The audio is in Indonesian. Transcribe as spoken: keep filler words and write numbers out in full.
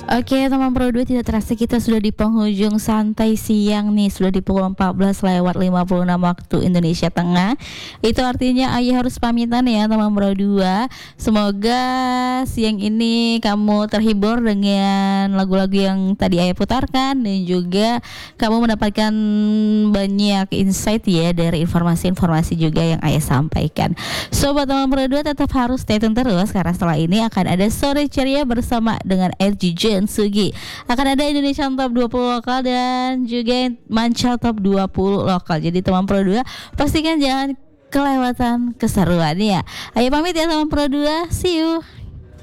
Oke teman Pro dua, tidak terasa kita sudah di penghujung santai siang nih. Sudah di pukul empat belas lewat lima puluh enam waktu Indonesia Tengah. Itu artinya Ayah harus pamitan ya teman Pro dua. Semoga siang ini kamu terhibur dengan lagu-lagu yang tadi Ayah putarkan, dan juga kamu mendapatkan banyak insight ya dari informasi-informasi juga yang Ayah sampaikan. Sobat teman Pro dua, tetap harus stay tune terus, karena setelah ini akan ada Sore Ceria bersama dengan R G J Sugi. Akan ada Indonesian Top dua puluh lokal dan juga Manca Top dua puluh lokal. Jadi teman Pro dua, pastikan jangan kelewatan keseruannya. Ayo pamit ya teman Pro dua, see you.